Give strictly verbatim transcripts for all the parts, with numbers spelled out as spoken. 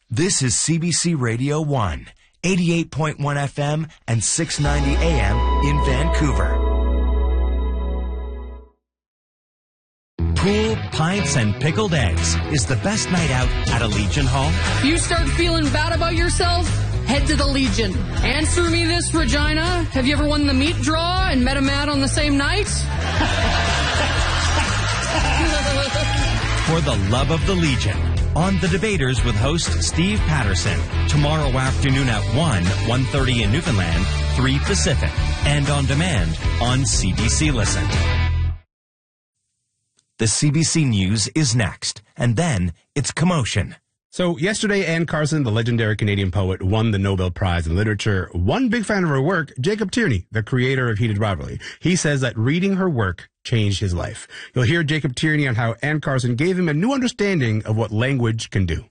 This is C B C Radio one, eighty-eight point one F M and six ninety A M in Vancouver. Pool, pints, and pickled eggs is the best night out at a Legion Hall. You start feeling bad about yourself? Head to the Legion. Answer me this, Regina. Have you ever won the meat draw and met a man on the same night? For the love of the Legion. On The Debaters with host Steve Patterson. Tomorrow afternoon at one, one thirty in Newfoundland, three Pacific. And on demand on C B C Listen. The C B C News is next. And then it's Commotion. So yesterday, Anne Carson, the legendary Canadian poet, won the Nobel Prize in Literature. One big fan of her work, Jacob Tierney, the creator of Heated Rivalry. He says that reading her work changed his life. You'll hear Jacob Tierney on how Anne Carson gave him a new understanding of what language can do.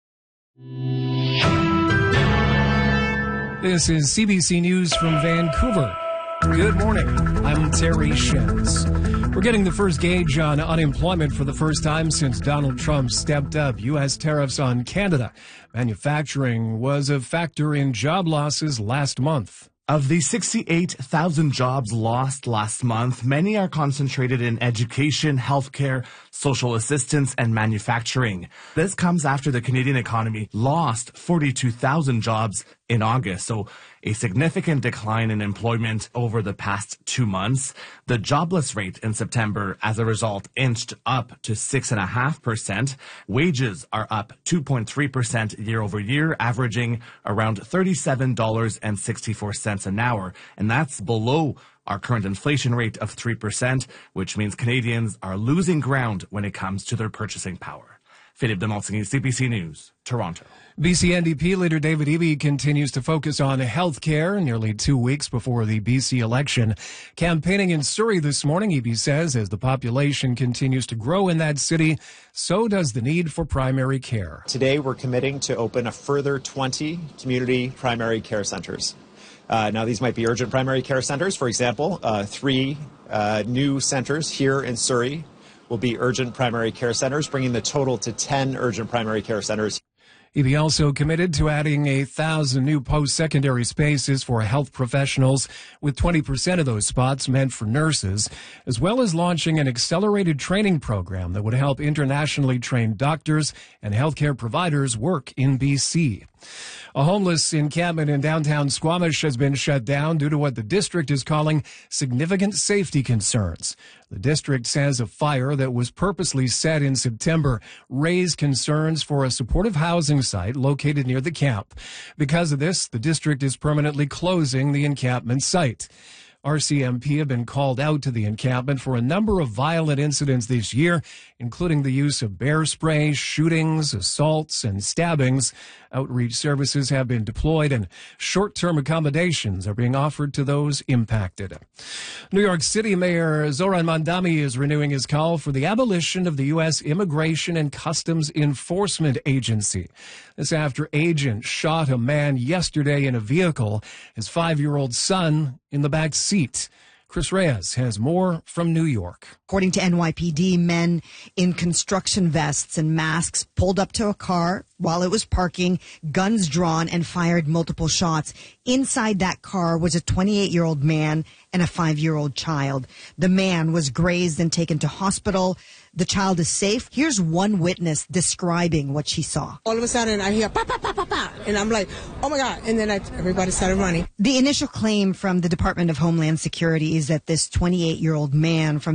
This is C B C News from Vancouver. Good morning. I'm Terry Shez. We're getting the first gauge on unemployment for the first time since Donald Trump stepped up U S tariffs on Canada. Manufacturing was a factor in job losses last month. Of the sixty-eight thousand jobs lost last month, many are concentrated in education, healthcare, social assistance, and manufacturing. This comes after the Canadian economy lost forty-two thousand jobs in August, so a significant decline in employment over the past two months. The jobless rate in September, as a result, inched up to six point five percent. Wages are up two point three percent year over year, averaging around thirty-seven dollars and sixty-four cents an hour, and that's below our current inflation rate of three percent, which means Canadians are losing ground when it comes to their purchasing power. Philippe de Montigny, C B C News, Toronto. B C N D P leader David Eby continues to focus on health care nearly two weeks before the B C election. Campaigning in Surrey this morning, Eby says, as the population continues to grow in that city, so does the need for primary care. Today, we're committing to open a further twenty community primary care centers. Uh, now, these might be urgent primary care centers. For example, uh, three uh, new centers here in Surrey will be urgent primary care centers, bringing the total to ten urgent primary care centers. Eby also committed to adding a thousand new post-secondary spaces for health professionals, with twenty percent of those spots meant for nurses, as well as launching an accelerated training program that would help internationally trained doctors and healthcare providers work in B C. A homeless encampment in downtown Squamish has been shut down due to what the district is calling significant safety concerns. The district says a fire that was purposely set in September raised concerns for a supportive housing site located near the camp. Because of this, the district is permanently closing the encampment site. R C M P have been called out to the encampment for a number of violent incidents this year, including the use of bear spray, shootings, assaults, and stabbings. Outreach services have been deployed, and short-term accommodations are being offered to those impacted. New York City Mayor Zoran Mandami is renewing his call for the abolition of the U S Immigration and Customs Enforcement Agency. This after agents shot a man yesterday in a vehicle, his five-year-old son in the back seat. Chris Reyes has more from New York. According to N Y P D, men in construction vests and masks pulled up to a car while it was parking, guns drawn, and fired multiple shots. Inside that car was a twenty-eight-year-old man and a five-year-old child. The man was grazed and taken to hospital. The child is safe. Here's one witness describing what she saw. All of a sudden, I hear pa pa pa pa pa, and I'm like, oh my God. And then I, everybody started running. The initial claim from the Department of Homeland Security is that this twenty-eight-year-old man from